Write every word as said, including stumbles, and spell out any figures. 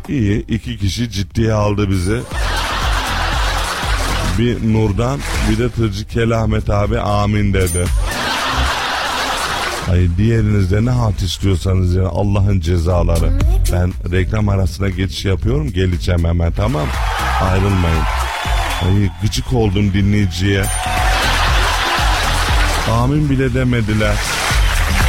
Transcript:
İyi, iki kişi ciddiye aldı bizi. Bir Nurdan, bir de Tırcı Kelahmet abi amin dedi. Ay diğerinizde ne halt istiyorsanız ya, Allah'ın cezaları. Ben reklam arasına geçiş yapıyorum, geleceğim hemen, tamam. Ayrılmayın. Ay gıcık oldum dinleyiciye. Amin bile demediler.